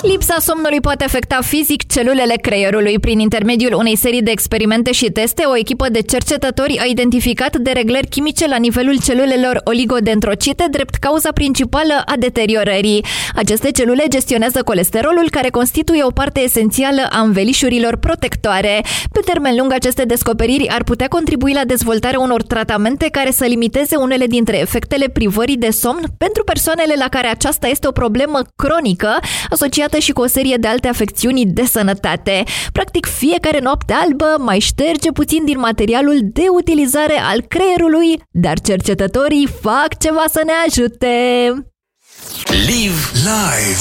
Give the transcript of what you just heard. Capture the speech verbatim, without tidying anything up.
Lipsa somnului poate afecta fizic celulele creierului. Prin intermediul unei serii de experimente și teste, o echipă de cercetători a identificat dereglări chimice la nivelul celulelor oligodendrocite drept cauza principală a deteriorării. Aceste celule gestionează colesterolul, care constituie o parte esențială a învelișurilor protectoare. Pe termen lung, aceste descoperiri ar putea contribui la dezvoltarea unor tratamente care să limiteze unele dintre efectele privării de somn pentru persoanele la care aceasta este o problemă cronică, asociată și cu o serie de alte afecțiuni de sănătate. Practic, fiecare noapte albă mai șterge puțin din materialul de utilizare al creierului, dar cercetătorii fac ceva să ne ajute. Live live